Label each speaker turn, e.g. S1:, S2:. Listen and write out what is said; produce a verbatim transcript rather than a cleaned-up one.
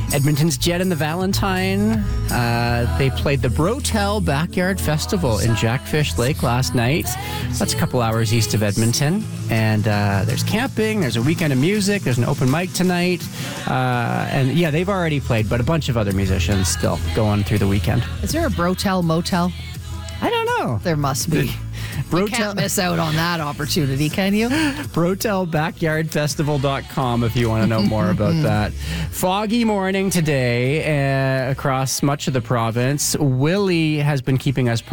S1: Edmonton's Jet and the Valentine. Uh, they played the Brotel Backyard Festival in Jackfish Lake last night. That's a couple hours east of Edmonton. And uh, there's camping, there's a weekend of music, there's an open mic tonight. Uh, and yeah, they've already played, but a bunch of other musicians still going through the weekend.
S2: Is there a Brotel Motel?
S1: I don't know.
S2: There must be. You can't miss out on that opportunity, can you?
S1: brotel backyard festival dot com if you want to know more about that. Foggy morning today uh, across much of the province. Willie has been keeping us posted